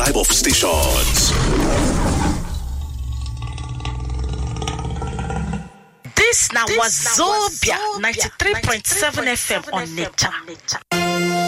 vibe of stations. This now was Zobia 93.7 FM on Nature.